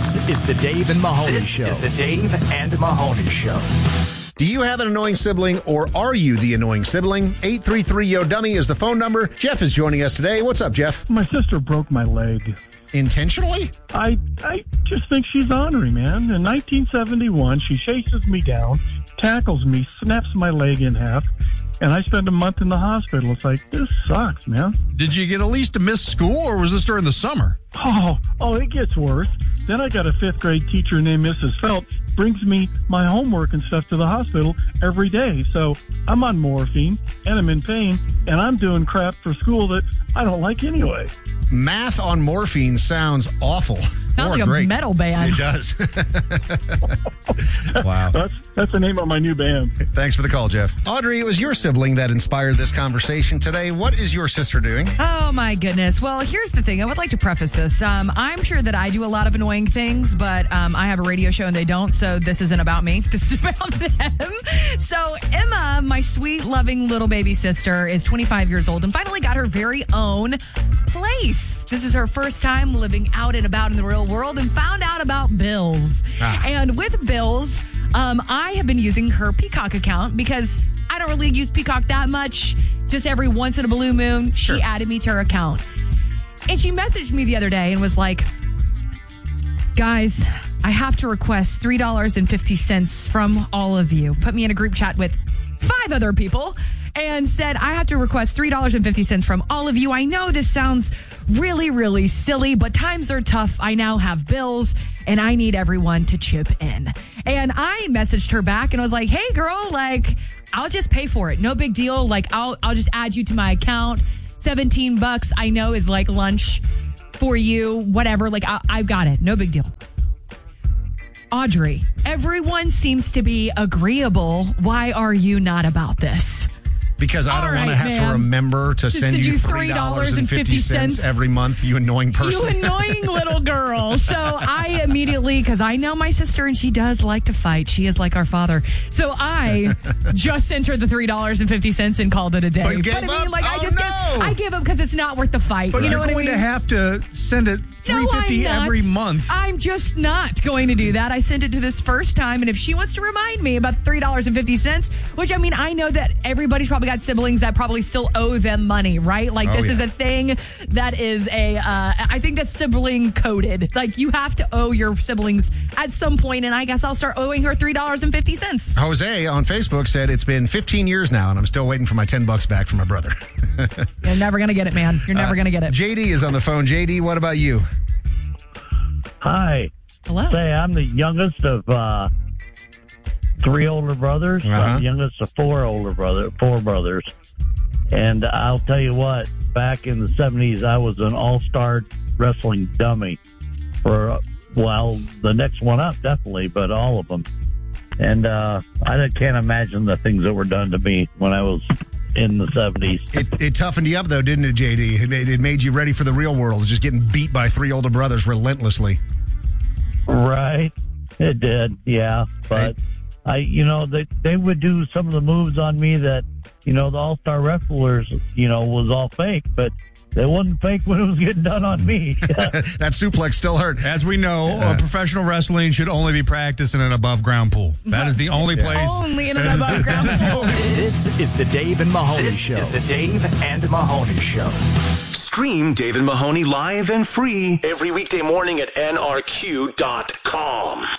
This is the Dave and Mahoney Show. This is the Dave and Mahoney Show. Do you have an annoying sibling, or are you the annoying sibling? 833-YO-DUMMY is the phone number. Jeff is joining us today. What's up, Jeff? My sister broke my leg. Intentionally? I just think she's ornery, man. In 1971, she chases me down, tackles me, snaps my leg in half, and I spend a month in the hospital. It's like, this sucks, man. Did you get at least to miss school, or was this during the summer? Oh, it gets worse. Then I got a fifth grade teacher named Mrs. Phelps, brings me my homework and stuff to the hospital every day. So I'm on morphine, and I'm in pain, and I'm doing crap for school that I don't like anyway. Math on morphine sounds awful. Sounds like great. a metal band. It does. Wow. That's the name of my new band. Thanks for the call, Jeff. Audrey, it was your sibling that inspired this conversation today. What is your sister doing? Oh, my goodness. Well, here's the thing. I would like to preface this. I'm sure that I do a lot of annoying things, but I have a radio show and they don't, so this isn't about me. This is about them. So Emma, my sweet, loving little baby sister, is 25 years old and finally got her very own place. This is her first time living out and about in the real world and found out about bills. And with bills, I have been using her Peacock account because I don't really use Peacock that much. Just every once in a blue moon, she added me to her account. And she messaged me the other day and was like, guys, I have to request $3.50 from all of you. Put me in a group chat with 5 other people and said, I have to request $3.50 from all of you. I know this sounds really, really silly, but times are tough. I now have bills and I need everyone to chip in. And I messaged her back and I was like, hey girl, like, I'll just pay for it. No big deal. Like, I'll just add you to my account. $17 I know is like lunch for you, whatever. Like, I've got it. No big deal. Audrey, everyone seems to be agreeable. Why are you not about this? Because I don't want to have to remember to send you $3.50 every month, you annoying person. You annoying little girl. So I immediately, because I know my sister and she does like to fight. She is like our father. So I just sent her the $3.50 and called it a day. But gave up? I give up because it's not worth the fight. But you know you're what going I mean? to have to send it $3.50 every month. I'm just not going to do that. I sent it to this first time, and if she wants to remind me about $3.50, which, I mean, I know that everybody's probably got siblings that probably still owe them money, right? Like, this is a thing that is I think that's sibling coded. Like, you have to owe your siblings at some point, and I guess I'll start owing her $3.50. Jose on Facebook said, it's been 15 years now, and I'm still waiting for my $10 back from my brother. You're never going to get it, man. You're never going to get it. JD is on the phone. JD, what about you? Hi. Hello. Say, I'm the youngest of 3 older brothers. I'm the youngest of 4 brothers. And I'll tell you what, back in the 70s, I was an all-star wrestling dummy for, the next one up, definitely, but all of them. And I can't imagine the things that were done to me when I was in the 70s. It toughened you up, though, didn't it, JD? It made you ready for the real world, just getting beat by 3 older brothers relentlessly. Right. It did, yeah. But, they would do some of the moves on me that, the all-star wrestlers, was all fake, but they wasn't fake when it was getting done on me. That suplex still hurt. As we know, professional wrestling should only be practiced in an above-ground pool. That is the only place. Only in an above-ground pool. This is the Dave and Mahoney Show. This is the Dave and Mahoney Show. Stream Dave and Mahoney live and free every weekday morning at nrq.com.